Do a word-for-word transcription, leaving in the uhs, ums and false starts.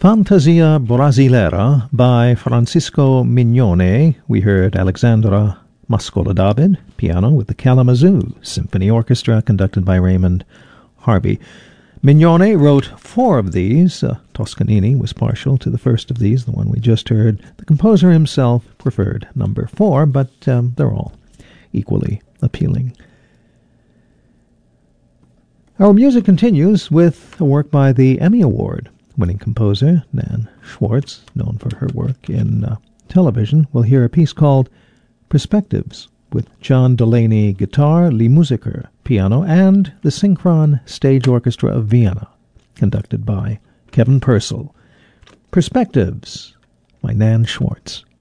Fantasia Brasilera by Francisco Mignone. We heard Alexandra Mascola-David, piano with the Kalamazoo Symphony Orchestra, conducted by Raymond Harvey. Mignone wrote four of these. Uh, Toscanini was partial to the first of these, the one we just heard. The composer himself preferred number four, but um, they're all equally appealing. Our music continues with a work by the Emmy Award-winning composer Nan Schwartz, known for her work in uh, television. We'll hear a piece called Perspectives, with John Delaney guitar, Lee Musiker piano, and the Synchron Stage Orchestra of Vienna, conducted by Kevin Purcell. Perspectives by Nan Schwartz.